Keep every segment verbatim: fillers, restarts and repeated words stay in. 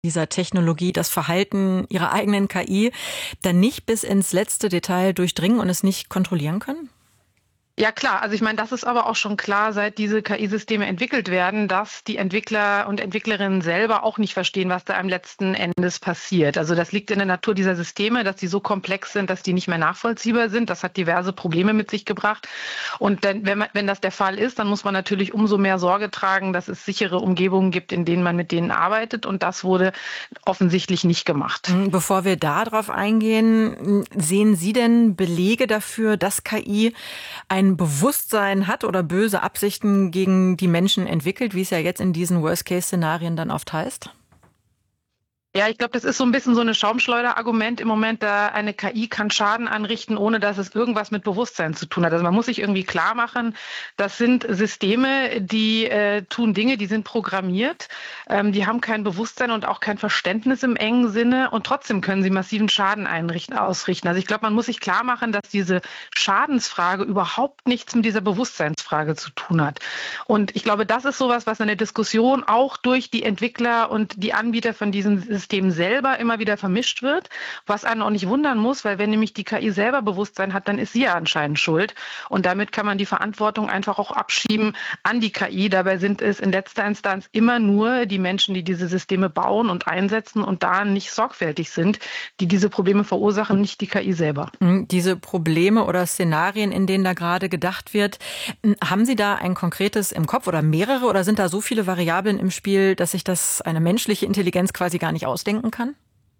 dieser Technologie das Verhalten ihrer eigenen K I dann nicht bis ins letzte Detail durchdringen und es nicht kontrollieren können? Ja klar, also ich meine, das ist aber auch schon klar, seit diese K I-Systeme entwickelt werden, dass die Entwickler und Entwicklerinnen selber auch nicht verstehen, was da am letzten Endes passiert. Also das liegt in der Natur dieser Systeme, dass die so komplex sind, dass die nicht mehr nachvollziehbar sind. Das hat diverse Probleme mit sich gebracht. Und dann, wenn man, wenn das der Fall ist, dann muss man natürlich umso mehr Sorge tragen, dass es sichere Umgebungen gibt, in denen man mit denen arbeitet. Und das wurde offensichtlich nicht gemacht. Bevor wir darauf eingehen, sehen Sie denn Belege dafür, dass K I ein Bewusstsein hat oder böse Absichten gegen die Menschen entwickelt, wie es ja jetzt in diesen Worst-Case-Szenarien dann oft heißt? Ja, ich glaube, das ist so ein bisschen so eine Schaumschleuder-Argument im Moment, da eine K I kann Schaden anrichten, ohne dass es irgendwas mit Bewusstsein zu tun hat. Also man muss sich irgendwie klar machen, das sind Systeme, die äh, tun Dinge, die sind programmiert, ähm, die haben kein Bewusstsein und auch kein Verständnis im engen Sinne und trotzdem können sie massiven Schaden einrichten, ausrichten. Also ich glaube, man muss sich klar machen, dass diese Schadensfrage überhaupt nichts mit dieser Bewusstseinsfrage zu tun hat. Und ich glaube, das ist sowas, was in der Diskussion auch durch die Entwickler und die Anbieter von diesen System selber immer wieder vermischt wird, was einen auch nicht wundern muss, weil wenn nämlich die K I selber Bewusstsein hat, dann ist sie ja anscheinend schuld und damit kann man die Verantwortung einfach auch abschieben an die K I. Dabei sind es in letzter Instanz immer nur die Menschen, die diese Systeme bauen und einsetzen und da nicht sorgfältig sind, die diese Probleme verursachen, nicht die K I selber. Diese Probleme oder Szenarien, in denen da gerade gedacht wird, haben Sie da ein konkretes im Kopf oder mehrere oder sind da so viele Variablen im Spiel, dass sich das eine menschliche Intelligenz quasi gar nicht ausdenken kann?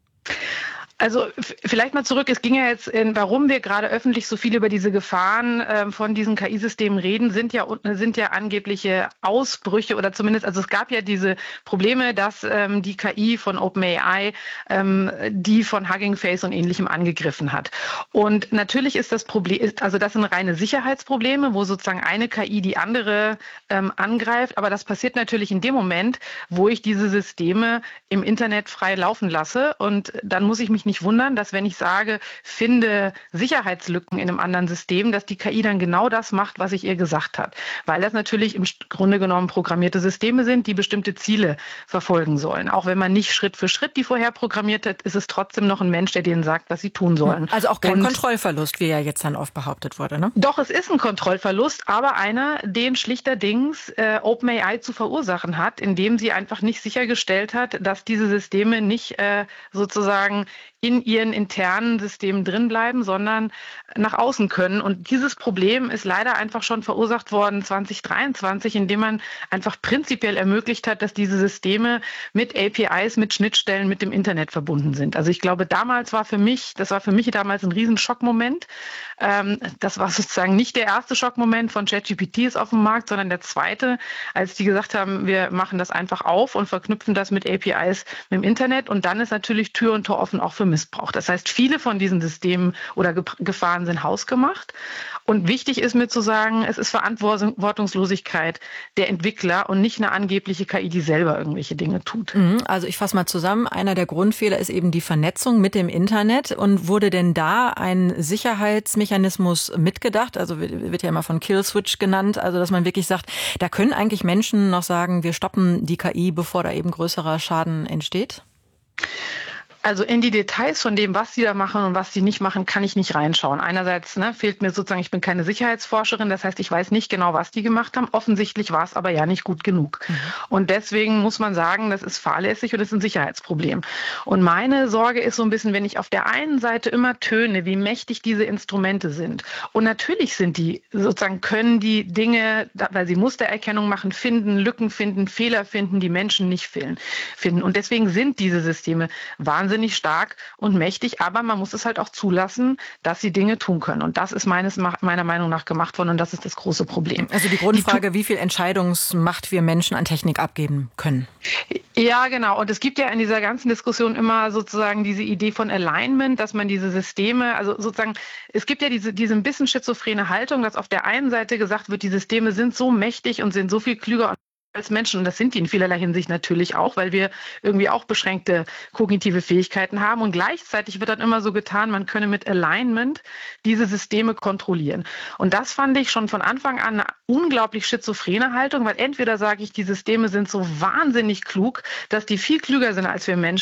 Also vielleicht mal zurück, es ging ja jetzt in, warum wir gerade öffentlich so viel über diese Gefahren äh, von diesen K I-Systemen reden, sind ja sind ja angebliche Ausbrüche oder zumindest, also es gab ja diese Probleme, dass ähm, die K I von OpenAI ähm, die von Hugging Face und Ähnlichem angegriffen hat. Und natürlich ist das Problem, ist, also das sind reine Sicherheitsprobleme, wo sozusagen eine K I die andere ähm, angreift, aber das passiert natürlich in dem Moment, wo ich diese Systeme im Internet frei laufen lasse und dann muss ich mich nicht nicht wundern, dass wenn ich sage, finde Sicherheitslücken in einem anderen System, dass die K I dann genau das macht, was ich ihr gesagt habe. Weil das natürlich im Grunde genommen programmierte Systeme sind, die bestimmte Ziele verfolgen sollen. Auch wenn man nicht Schritt für Schritt die vorher programmiert hat, ist es trotzdem noch ein Mensch, der denen sagt, was sie tun sollen. Also auch kein Und Kontrollverlust, wie ja jetzt dann oft behauptet wurde, ne? Doch, es ist ein Kontrollverlust, aber einer, den schlichterdings äh, OpenAI zu verursachen hat, indem sie einfach nicht sichergestellt hat, dass diese Systeme nicht äh, sozusagen in ihren internen Systemen drin bleiben, sondern nach außen können. Und dieses Problem ist leider einfach schon verursacht worden zwanzig dreiundzwanzig, indem man einfach prinzipiell ermöglicht hat, dass diese Systeme mit A P Is, mit Schnittstellen mit dem Internet verbunden sind. Also ich glaube, damals war für mich, das war für mich damals ein Riesenschockmoment. Ähm, das war sozusagen nicht der erste Schockmoment von ChatGPT ist auf dem Markt, sondern der zweite, als die gesagt haben, wir machen das einfach auf und verknüpfen das mit A P Is mit dem Internet. Und dann ist natürlich Tür und Tor offen auch für Missbrauch. Das heißt, viele von diesen Systemen oder Gefahren sind hausgemacht. Und wichtig ist mir zu sagen, es ist Verantwortungslosigkeit der Entwickler und nicht eine angebliche K I, die selber irgendwelche Dinge tut. Also ich fasse mal zusammen. Einer der Grundfehler ist eben die Vernetzung mit dem Internet. Und wurde denn da ein Sicherheitsmechanismus mitgedacht? Also wird ja immer von Kill-Switch genannt. Also dass man wirklich sagt, da können eigentlich Menschen noch sagen, wir stoppen die K I, bevor da eben größerer Schaden entsteht? Also in die Details von dem, was sie da machen und was sie nicht machen, kann ich nicht reinschauen. Einerseits ne, fehlt mir sozusagen, ich bin keine Sicherheitsforscherin, das heißt, ich weiß nicht genau, was die gemacht haben. Offensichtlich war es aber ja nicht gut genug. Mhm. Und deswegen muss man sagen, das ist fahrlässig und das ist ein Sicherheitsproblem. Und meine Sorge ist so ein bisschen, wenn ich auf der einen Seite immer töne, wie mächtig diese Instrumente sind. Und natürlich sind die, sozusagen können die Dinge, weil sie Mustererkennung machen, finden, Lücken finden, Fehler finden, die Menschen nicht finden. Und deswegen sind diese Systeme wahnsinnig wahnsinnig stark und mächtig, aber man muss es halt auch zulassen, dass sie Dinge tun können. Und das ist meines, meiner Meinung nach gemacht worden und das ist das große Problem. Also die Grundfrage, die, wie viel Entscheidungsmacht wir Menschen an Technik abgeben können. Ja, genau. Und es gibt ja in dieser ganzen Diskussion immer sozusagen diese Idee von Alignment, dass man diese Systeme, also sozusagen, es gibt ja diese, diese ein bisschen schizophrene Haltung, dass auf der einen Seite gesagt wird, die Systeme sind so mächtig und sind so viel klüger als Menschen, und das sind die in vielerlei Hinsicht natürlich auch, weil wir irgendwie auch beschränkte kognitive Fähigkeiten haben. Und gleichzeitig wird dann immer so getan, man könne mit Alignment diese Systeme kontrollieren. Und das fand ich schon von Anfang an eine unglaublich schizophrene Haltung, weil entweder sage ich, die Systeme sind so wahnsinnig klug, dass die viel klüger sind als wir Menschen,